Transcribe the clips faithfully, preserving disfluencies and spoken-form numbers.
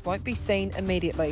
won't be seen immediately.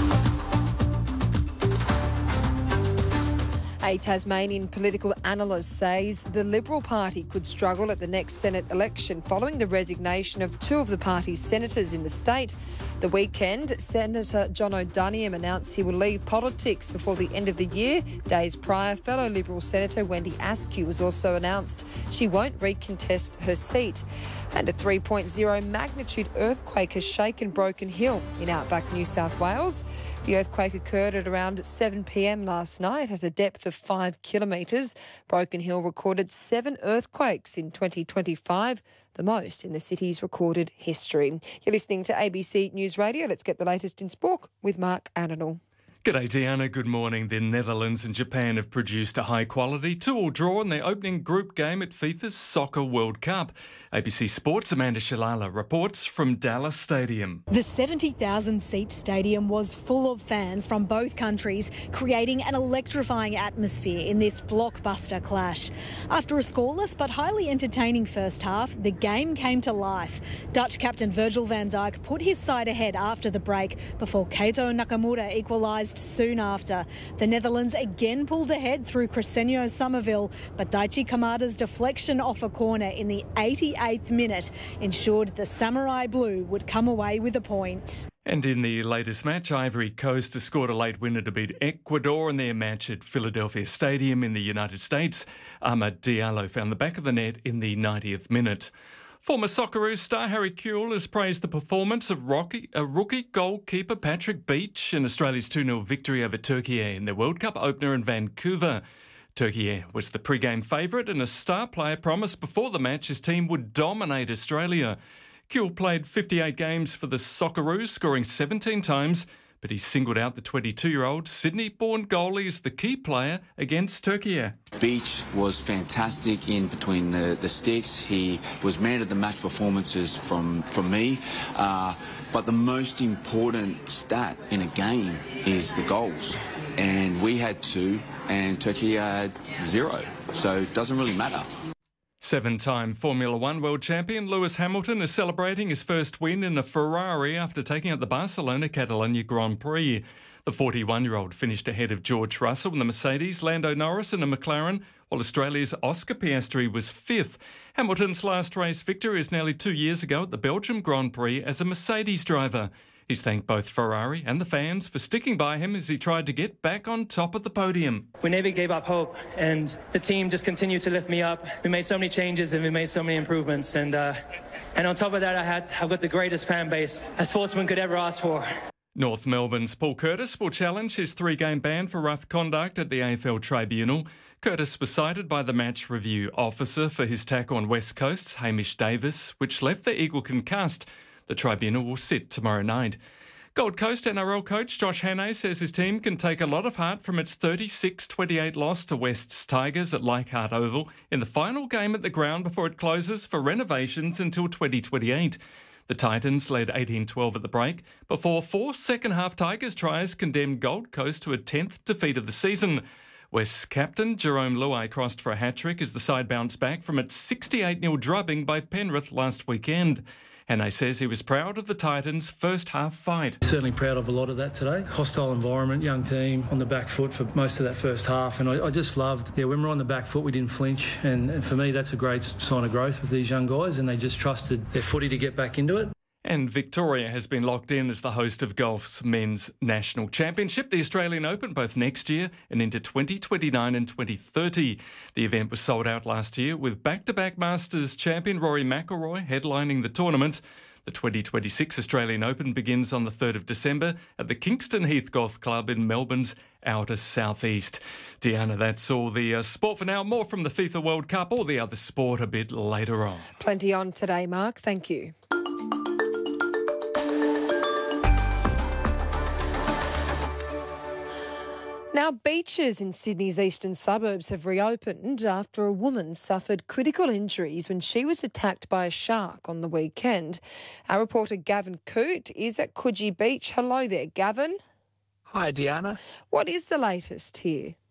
A Tasmanian political analyst says the Liberal Party could struggle at the next Senate election following the resignation of two of the party's senators in the state. The weekend, Senator John O'Doniam announced he will leave politics before the end of the year. Days prior, fellow Liberal Senator Wendy Askew was also announced she won't recontest her seat. And a three point oh magnitude earthquake has shaken Broken Hill in outback New South Wales. The earthquake occurred at around seven p m last night at a depth of five kilometres. Broken Hill recorded seven earthquakes in twenty twenty-five, the most in the city's recorded history. You're listening to A B C News Radio. Let's get the latest in sport with Mark Adenall. G'day, Deanna. Good morning. The Netherlands and Japan have produced a high-quality two-all draw in their opening group game at FIFA's Soccer World Cup. A B C Sports' Amanda Shalala reports from Dallas Stadium. The seventy thousand seat stadium was full of fans from both countries, creating an electrifying atmosphere in this blockbuster clash. After a scoreless but highly entertaining first half, the game came to life. Dutch captain Virgil van Dijk put his side ahead after the break before Keito Nakamura equalised soon after. The Netherlands again pulled ahead through Crescencio Somerville, but Daichi Kamada's deflection off a corner in the eighty-eighth minute ensured the Samurai Blue would come away with a point. And in the latest match, Ivory Coast has scored a late winner to beat Ecuador in their match at Philadelphia Stadium in the United States. Amad Diallo found the back of the net in the ninetieth minute. Former Socceroos star Harry Kewell has praised the performance of Rocky, uh, rookie goalkeeper Patrick Beach in Australia's two nil victory over Turkey in their World Cup opener in Vancouver. Turkey was the pre-game favourite, and a star player promised before the match his team would dominate Australia. Kewell played fifty-eight games for the Socceroos, scoring seventeen times, but he singled out the twenty-two-year-old Sydney-born goalie as the key player against Turkey. Beach was fantastic in between the, the sticks. He was man of the match performances from, from me. Uh, but the most important stat in a game is the goals. And we had two, and Turkey had zero. So it doesn't really matter. Seven-time Formula One world champion Lewis Hamilton is celebrating his first win in a Ferrari after taking out the Barcelona Catalonia Grand Prix. The forty-one-year-old finished ahead of George Russell in the Mercedes, Lando Norris in a McLaren, while Australia's Oscar Piastri was fifth. Hamilton's last race victory is nearly two years ago at the Belgium Grand Prix as a Mercedes driver. He's thanked both Ferrari and the fans for sticking by him as he tried to get back on top of the podium. We never gave up hope, and the team just continued to lift me up. We made so many changes and we made so many improvements, and uh, and on top of that, I had I've got the greatest fan base a sportsman could ever ask for. North Melbourne's Paul Curtis will challenge his three-game ban for rough conduct at the A F L Tribunal. Curtis was cited by the match review officer for his tackle on West Coast's Hamish Davis, which left the Eagle concussed. The tribunal will sit tomorrow night. Gold Coast N R L coach Josh Hannay says his team can take a lot of heart from its thirty-six twenty-eight loss to West's Tigers at Leichhardt Oval in the final game at the ground before it closes for renovations until twenty twenty-eight. The Titans led eighteen twelve at the break before four second-half Tigers tries condemned Gold Coast to a tenth defeat of the season. West's captain Jerome Luai crossed for a hat-trick as the side bounced back from its sixty-eight nil drubbing by Penrith last weekend. Hannay says he was proud of the Titans' first half fight. Certainly proud of a lot of that today. Hostile environment, young team on the back foot for most of that first half, and I, I just loved, yeah, when we're on the back foot we didn't flinch, and, and for me that's a great sign of growth with these young guys, and they just trusted their footy to get back into it. And Victoria has been locked in as the host of golf's men's national championship, the Australian Open, both next year and into twenty twenty-nine and twenty thirty. The event was sold out last year with back-to-back Masters champion Rory McIlroy headlining the tournament. The twenty twenty-six Australian Open begins on the third of December at the Kingston Heath Golf Club in Melbourne's outer southeast. Deanna, that's all the uh, sport for now. More from the FIFA World Cup, all the other sport a bit later on. Plenty on today, Mark. Thank you. Now, beaches in Sydney's eastern suburbs have reopened after a woman suffered critical injuries when she was attacked by a shark on the weekend. Our reporter Gavin Coote is at Coogee Beach. Hello there, Gavin. Hi, Deanna. What is the latest here?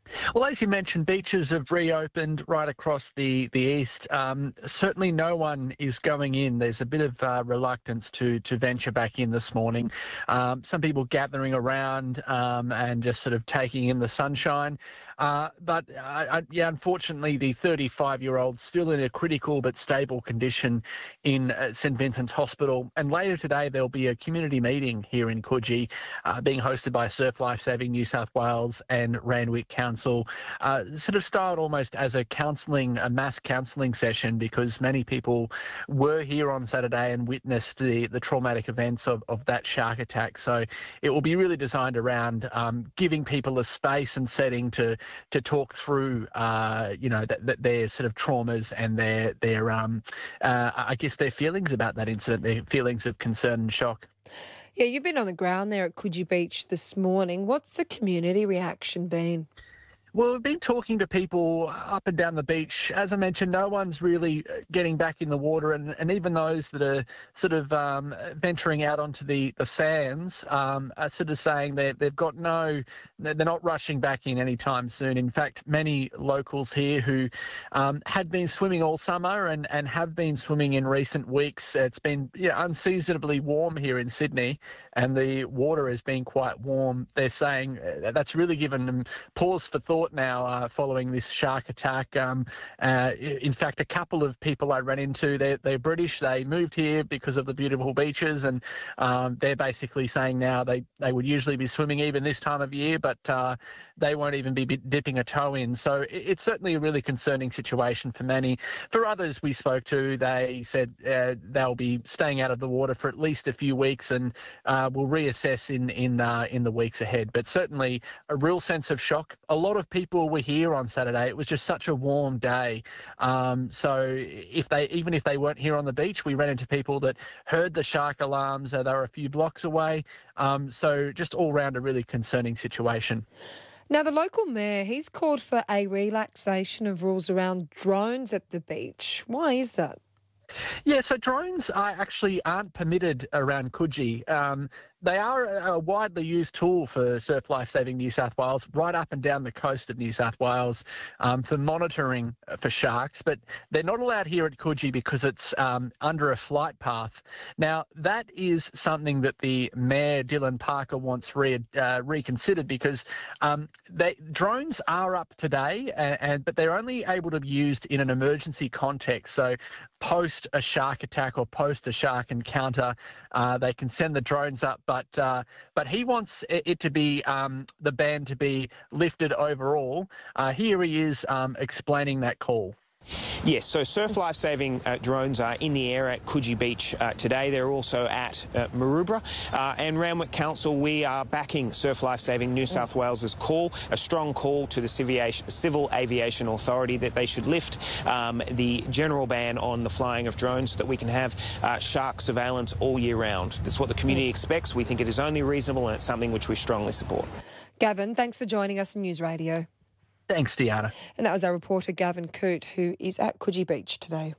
Well, as you mentioned, beaches have reopened right across the, the east. Um, certainly no one is going in. There's a bit of uh, reluctance to to venture back in this morning. Um, some people gathering around um, and just sort of taking in the sunshine. Uh, but, uh, yeah, unfortunately, the thirty-five-year-old still in a critical but stable condition in uh, St Vincent's Hospital. And later today, there'll be a community meeting here in Coogee uh, being hosted by Surf Life Saving New South Wales and Randwick Council, uh, sort of styled almost as a counselling, a mass counselling session, because many people were here on Saturday and witnessed the, the traumatic events of, of that shark attack. So it will be really designed around um, giving people a space and setting to to talk through, uh, you know, that, that their sort of traumas and their, their um, uh, I guess, their feelings about that incident, their feelings of concern and shock. Yeah, you've been on the ground there at Coogee Beach this morning. What's the community reaction been? Well, we've been talking to people up and down the beach. As I mentioned, no one's really getting back in the water, and, and even those that are sort of um, venturing out onto the, the sands um, are sort of saying that they've got no, they're not rushing back in anytime soon. In fact, many locals here who um, had been swimming all summer and, and have been swimming in recent weeks, it's been you know, unseasonably warm here in Sydney, and the water has been quite warm. They're saying that's really given them pause for thought now uh, following this shark attack. Um, uh, in fact, a couple of people I ran into, they're, they're British. They moved here because of the beautiful beaches, and um, they're basically saying now they, they would usually be swimming even this time of year, but uh, they won't even be dipping a toe in. So it, it's certainly a really concerning situation for many. For others we spoke to, they said uh, they'll be staying out of the water for at least a few weeks, and uh, we'll reassess in, in, uh, in the weeks ahead. But certainly a real sense of shock. A lot of people were here on Saturday. It was just such a warm day. Um, so if they, even if they weren't here on the beach, we ran into people that heard the shark alarms. Uh, they were a few blocks away. Um, so just all round a really concerning situation. Now, the local mayor, he's called for a relaxation of rules around drones at the beach. Why is that? Yeah, so drones are actually aren't permitted around Coogee. Um, they are a widely used tool for Surf Life Saving New South Wales, right up and down the coast of New South Wales, um, for monitoring for sharks. But they're not allowed here at Coogee because it's um, under a flight path. Now, that is something that the Mayor, Dylan Parker, wants re- uh, reconsidered, because um, they, drones are up today, and, and but they're only able to be used in an emergency context. So post a shark attack or post a shark encounter, uh, they can send the drones up. But uh, but he wants it, it to be um, the ban to be lifted overall. Uh, here he is um, explaining that call. Yes, so Surf Life Saving uh, drones are in the air at Coogee Beach uh, today. They're also at uh, Maroubra. Uh, and Randwick Council, we are backing Surf Life Saving New South Wales's call, a strong call to the Civil Aviation Authority that they should lift um, the general ban on the flying of drones so that we can have uh, shark surveillance all year round. That's what the community expects. We think it is only reasonable, and it's something which we strongly support. Gavin, thanks for joining us on News Radio. Thanks, Deanna. And that was our reporter, Gavin Coote, who is at Coogee Beach today.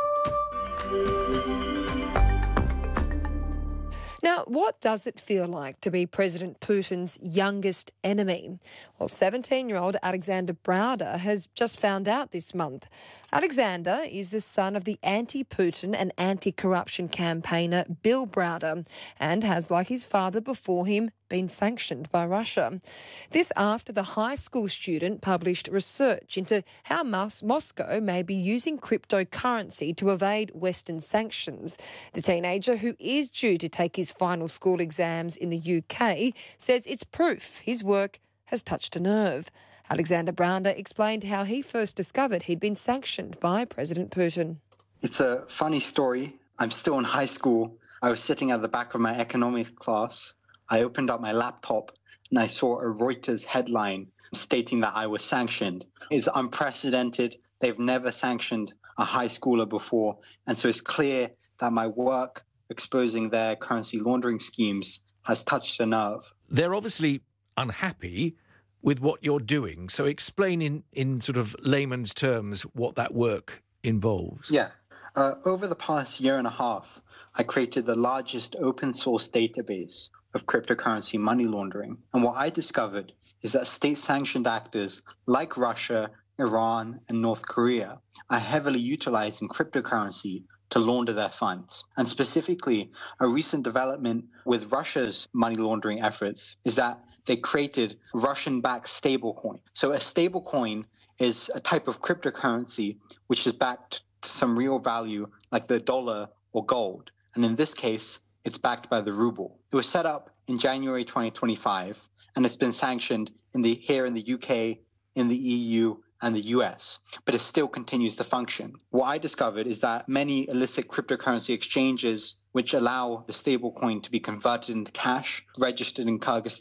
Now, what does it feel like to be President Putin's youngest enemy? Well, seventeen-year-old Alexander Browder has just found out this month. Alexander is the son of the anti-Putin and anti-corruption campaigner Bill Browder, and has, like his father before him, been sanctioned by Russia. This after the high school student published research into how Mos- Moscow may be using cryptocurrency to evade Western sanctions. The teenager, who is due to take his final school exams in the U K, says it's proof his work has touched a nerve. Alexander Browder explained how he first discovered he'd been sanctioned by President Putin. It's a funny story. I'm still in high school. I was sitting at the back of my economics class. I opened up my laptop and I saw a Reuters headline stating that I was sanctioned. It's unprecedented. They've never sanctioned a high schooler before. And so it's clear that my work exposing their currency laundering schemes has touched a nerve. They're obviously unhappy with what you're doing. So explain in, in sort of layman's terms what that work involves. Yeah. Uh, over the past year and a half, I created the largest open source database of cryptocurrency money laundering. And what I discovered is that state-sanctioned actors like Russia, Iran, and North Korea are heavily utilizing cryptocurrency to launder their funds. And specifically, a recent development with Russia's money laundering efforts is that they created Russian-backed stablecoin. So a stablecoin is a type of cryptocurrency which is backed to some real value like the dollar or gold. And in this case, it's backed by the ruble. It was set up in January twenty twenty-five, and it's been sanctioned in the here in the U K, in the E U, and the U S, but it still continues to function. What I discovered is that many illicit cryptocurrency exchanges which allow the stablecoin to be converted into cash, registered in Kyrgyzstan,